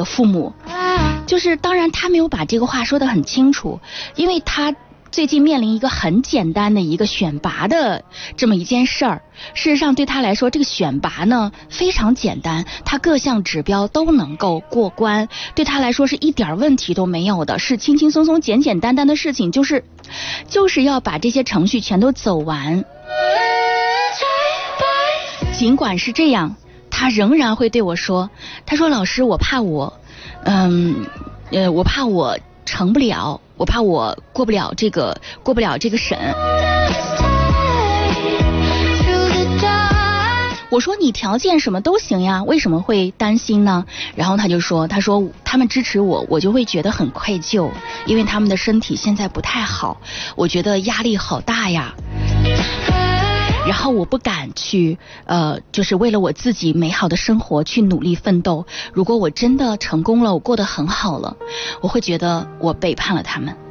父母。就是当然他没有把这个话说得很清楚，因为他最近面临一个很简单的一个选拔的这么一件事儿。事实上对他来说，这个选拔呢非常简单，他各项指标都能够过关，对他来说是一点问题都没有的，是轻轻松松简简单单的事情，就是要把这些程序全都走完。尽管是这样，他仍然会对我说，他说老师，我怕我成不了，我怕我过不了这个审。我说你条件什么都行呀，为什么会担心呢？然后他说他们支持我，我就会觉得很愧疚，因为他们的身体现在不太好，我觉得压力好大呀。然后我不敢去就是为了我自己美好的生活去努力奋斗。如果我真的成功了，我过得很好了，我会觉得我背叛了他们。